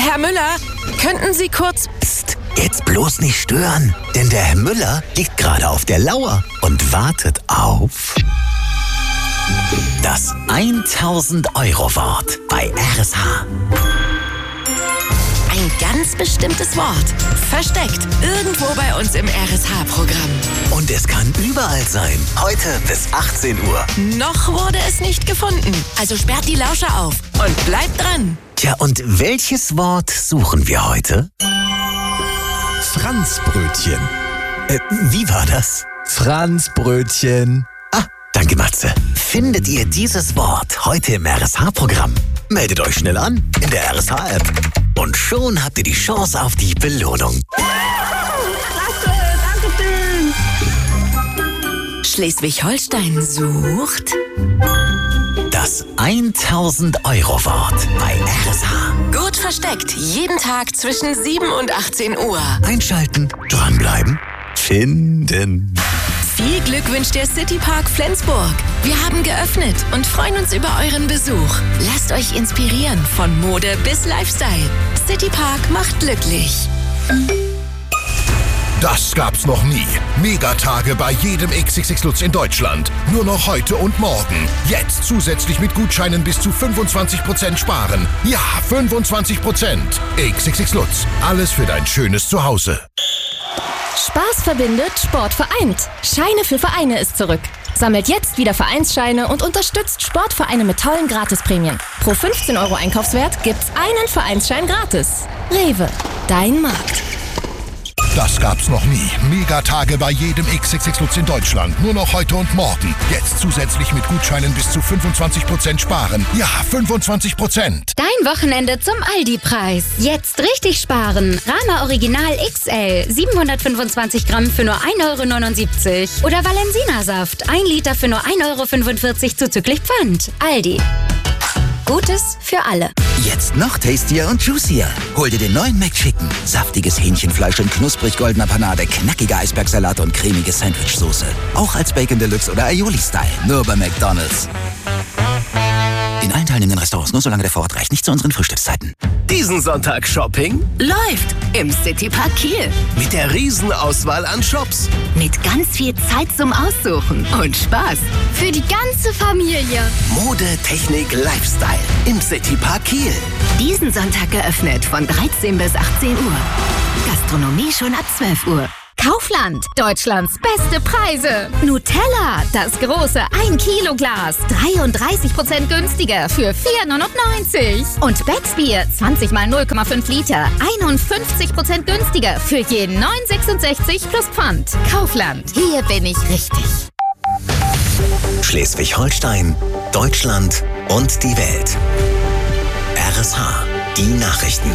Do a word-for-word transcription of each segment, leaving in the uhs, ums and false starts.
Herr Müller, könnten Sie kurz... Psst, jetzt bloß nicht stören, denn der Herr Müller liegt gerade auf der Lauer und wartet auf das tausend Euro Wort bei R S H. Ein ganz bestimmtes Wort, versteckt irgendwo bei uns im R S H-Programm. Und es kann überall sein, heute bis achtzehn Uhr. Noch wurde es nicht gefunden, also sperrt die Lauscher auf und bleibt dran. Tja, und welches Wort suchen wir heute? Franzbrötchen. Äh, wie war das? Franzbrötchen. Ah, danke Matze. Findet ihr dieses Wort heute im R S H-Programm? Meldet euch schnell an in der R S H-App. Und schon habt ihr die Chance auf die Belohnung. Klasse, danke schön. Schleswig-Holstein sucht das tausend Euro Wort bei R S H. gut versteckt, jeden Tag zwischen sieben und achtzehn Uhr. Einschalten, dranbleiben, finden. Viel Glück wünscht der Citypark Flensburg. Wir haben geöffnet und freuen uns über euren Besuch. Lasst euch inspirieren von Mode bis Lifestyle. Citypark macht glücklich. Das gab's noch nie. Megatage bei jedem X X X Lutz in Deutschland. Nur noch heute und morgen. Jetzt zusätzlich mit Gutscheinen bis zu fünfundzwanzig Prozent sparen. Ja, fünfundzwanzig Prozent. X X X Lutz. Alles für dein schönes Zuhause. Spaß verbindet, Sport vereint. Scheine für Vereine ist zurück. Sammelt jetzt wieder Vereinsscheine und unterstützt Sportvereine mit tollen Gratisprämien. Pro fünfzehn Euro Einkaufswert gibt's einen Vereinsschein gratis. Rewe, dein Markt. Das gab's noch nie. Megatage bei jedem X X X Lutz in Deutschland. Nur noch heute und morgen. Jetzt zusätzlich mit Gutscheinen bis zu fünfundzwanzig Prozent sparen. Ja, fünfundzwanzig Prozent. Dein Wochenende zum Aldi-Preis. Jetzt richtig sparen. Rama Original X L, siebenhundertfünfundzwanzig Gramm für nur ein Euro neunundsiebzig. Oder Valensina-Saft, ein Liter für nur ein Euro fünfundvierzig zuzüglich Pfand. Aldi. Gutes für alle. Jetzt noch tastier und juicier. Hol dir den neuen McChicken. Saftiges Hähnchenfleisch in knusprig goldener Panade, knackiger Eisbergsalat und cremige Sandwichsoße. Auch als Bacon Deluxe oder Aioli-Style. Nur bei McDonald's. In allen teilnehmenden Restaurants, nur solange der Vorrat reicht. Nicht zu unseren Frühstückszeiten. Diesen Sonntag Shopping Läuft im Citypark Kiel. mit der Riesenauswahl an Shops. Mit ganz viel Zeit zum Aussuchen und Spaß. Für die ganze Familie. Mode, Technik, Lifestyle im Citypark Kiel. Diesen Sonntag geöffnet von dreizehn bis achtzehn Uhr. Gastronomie schon ab zwölf Uhr. Kaufland, Deutschlands beste Preise. Nutella, das große ein Kilo Glas, dreiunddreißig Prozent günstiger für vier neunundneunzig. Und Becks Bier, zwanzig mal null Komma fünf Liter, einundfünfzig Prozent günstiger für jeden neun sechsundsechzig plus Pfand. Kaufland, hier bin ich richtig. Schleswig-Holstein, Deutschland und die Welt. R S H, die Nachrichten.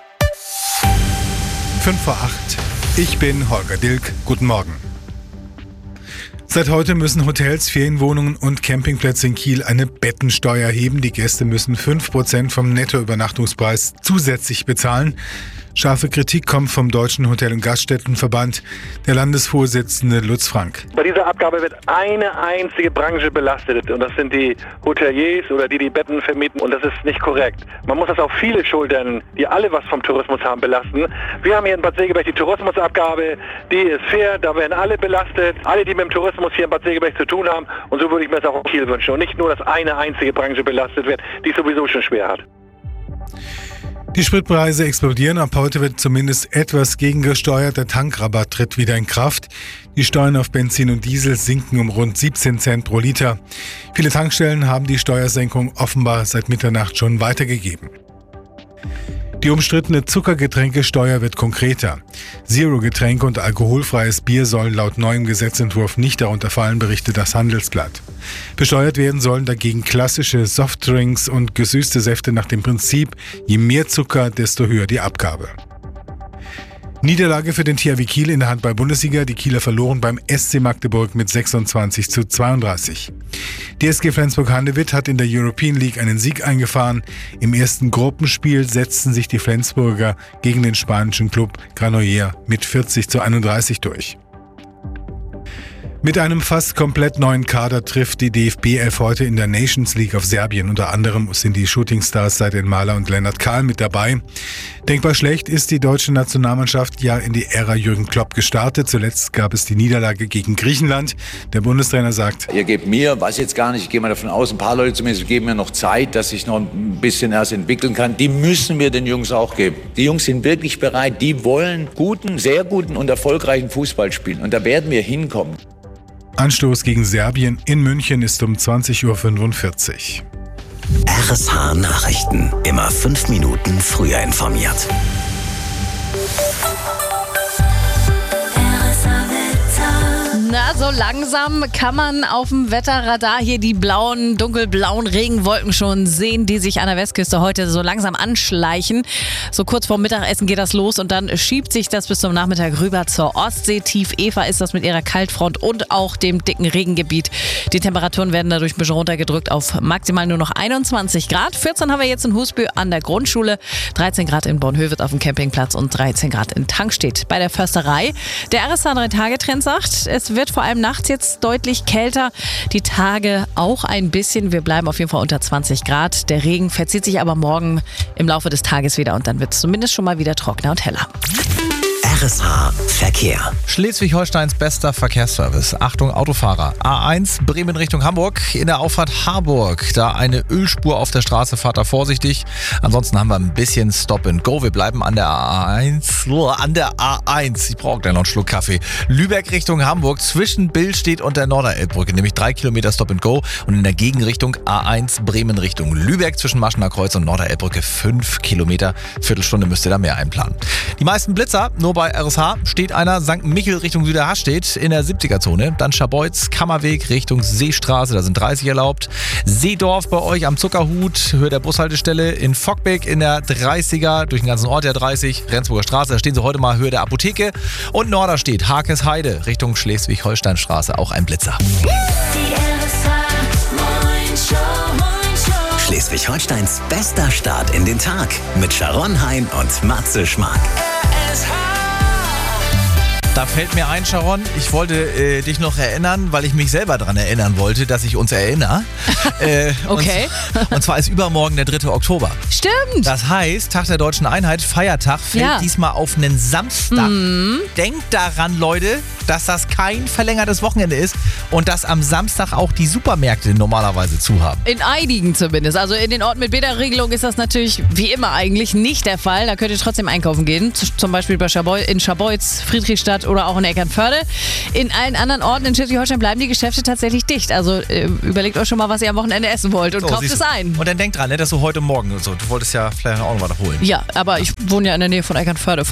fünf vor acht. Ich bin Holger Dilk. Guten Morgen. Seit heute müssen Hotels, Ferienwohnungen und Campingplätze in Kiel eine Bettensteuer erheben. Die Gäste müssen fünf Prozent vom Nettoübernachtungspreis zusätzlich bezahlen. Scharfe Kritik kommt vom Deutschen Hotel- und Gaststättenverband, der Landesvorsitzende Lutz Frank. Bei dieser Abgabe wird eine einzige Branche belastet und das sind die Hoteliers oder die, die Betten vermieten und das ist nicht korrekt. Man muss das auf viele Schultern, die alle was vom Tourismus haben, belasten. Wir haben hier in Bad Segeberg die Tourismusabgabe, die ist fair, da werden alle belastet, alle, die mit dem Tourismus hier in Bad Segeberg zu tun haben und so würde ich mir das auch in Kiel wünschen und nicht nur, dass eine einzige Branche belastet wird, die es sowieso schon schwer hat. Die Spritpreise explodieren. Ab heute wird zumindest etwas gegengesteuert. Der Tankrabatt tritt wieder in Kraft. Die Steuern auf Benzin und Diesel sinken um rund siebzehn Cent pro Liter. Viele Tankstellen haben die Steuersenkung offenbar seit Mitternacht schon weitergegeben. Die umstrittene Zuckergetränkesteuer wird konkreter. Zero-Getränke und alkoholfreies Bier sollen laut neuem Gesetzentwurf nicht darunter fallen, berichtet das Handelsblatt. Besteuert werden sollen dagegen klassische Softdrinks und gesüßte Säfte nach dem Prinzip, je mehr Zucker, desto höher die Abgabe. Niederlage für den T H W Kiel in der Handball-Bundesliga. Die Kieler verloren beim S C Magdeburg mit sechsundzwanzig zu zweiunddreißig. Die S G Flensburg-Handewitt hat in der European League einen Sieg eingefahren. Im ersten Gruppenspiel setzten sich die Flensburger gegen den spanischen Club Granollers mit vierzig zu einunddreißig durch. Mit einem fast komplett neuen Kader trifft die D F B elf heute in der Nations League auf Serbien. Unter anderem sind die Shootingstars Seidin Maler und Lennart Kahl mit dabei. Denkbar schlecht ist die deutsche Nationalmannschaft ja in die Ära Jürgen Klopp gestartet. Zuletzt gab es die Niederlage gegen Griechenland. Der Bundestrainer sagt: Ihr gebt mir, weiß jetzt gar nicht, ich gehe mal davon aus, ein paar Leute zumindest geben mir noch Zeit, dass ich noch ein bisschen erst entwickeln kann. Die müssen wir den Jungs auch geben. Die Jungs sind wirklich bereit. Die wollen guten, sehr guten und erfolgreichen Fußball spielen. Und da werden wir hinkommen. Anstoß gegen Serbien in München ist um zwanzig Uhr fünfundvierzig. R S H Nachrichten. Immer fünf Minuten früher informiert. Na, so langsam kann man auf dem Wetterradar hier die blauen, dunkelblauen Regenwolken schon sehen, die sich an der Westküste heute so langsam anschleichen. So kurz vorm Mittagessen geht das los und dann schiebt sich das bis zum Nachmittag rüber zur Ostsee. Tief Eva ist das mit ihrer Kaltfront und auch dem dicken Regengebiet. Die Temperaturen werden dadurch ein bisschen runtergedrückt auf maximal nur noch einundzwanzig Grad. vierzehn haben wir jetzt in Husby an der Grundschule, dreizehn Grad in Bornhöved auf dem Campingplatz und dreizehn Grad in Tankstedt. Bei der Försterei, der R S H drei Tage Trend sagt, es wird vor allem nachts jetzt deutlich kälter. Die Tage auch ein bisschen. Wir bleiben auf jeden Fall unter zwanzig Grad. Der Regen verzieht sich aber morgen im Laufe des Tages wieder und dann wird es zumindest schon mal wieder trockener und heller. R S H Verkehr. Schleswig-Holsteins bester Verkehrsservice. Achtung Autofahrer. A eins Bremen Richtung Hamburg. In der Auffahrt Harburg. Da eine Ölspur auf der Straße. Fahrt da vorsichtig. Ansonsten haben wir ein bisschen Stop and Go. Wir bleiben an der A eins. An der A eins. Ich brauche gleich noch einen Schluck Kaffee. Lübeck Richtung Hamburg. Zwischen Billstedt und der Norderelbbrücke. Nämlich drei Kilometer Stop and Go. Und in der Gegenrichtung A eins Bremen Richtung Lübeck. Zwischen Maschener Kreuz und Norderelbbrücke fünf Kilometer. Viertelstunde müsst ihr da mehr einplanen. Die meisten Blitzer nur bei R S H steht einer Sankt Michel Richtung Süderhastedt in der siebziger-Zone. Dann Scharbeutz, Kammerweg Richtung Seestraße, da sind dreißig erlaubt. Seedorf bei euch am Zuckerhut, Höhe der Bushaltestelle. In Fockbeck in der dreißiger, durch den ganzen Ort der dreißig. Rendsburger Straße, da stehen sie heute mal Höhe der Apotheke. Und Norderstedt, Hakesheide Richtung Schleswig-Holstein-Straße, auch ein Blitzer. Schleswig-Holsteins bester Start in den Tag mit Sharon Hein und Matze Schmark. Da fällt mir ein, Sharon, ich wollte äh, dich noch erinnern, weil ich mich selber daran erinnern wollte, dass ich uns erinnere. Äh, okay. Und, und zwar ist übermorgen der dritte Oktober. Stimmt. Das heißt, Tag der Deutschen Einheit, Feiertag, fällt ja. diesmal auf einen Samstag. Mhm. Denkt daran, Leute, dass das kein verlängertes Wochenende ist und dass am Samstag auch die Supermärkte normalerweise zu haben. In einigen zumindest. Also in den Orten mit Bäderregelung ist das natürlich wie immer eigentlich nicht der Fall. Da könnt ihr trotzdem einkaufen gehen. Zum Beispiel bei Scharbeutz, in Scharbeutz, Friedrichstadt oder auch in Eckernförde. In allen anderen Orten in Schleswig-Holstein bleiben die Geschäfte tatsächlich dicht. Also äh, überlegt euch schon mal, was ihr am Wochenende essen wollt und so, kauft es ein. Und dann denkt dran, ne, dass du heute Morgen und so, du wolltest ja vielleicht auch noch was holen. Ja, aber ich wohne ja in der Nähe von Eckernförde.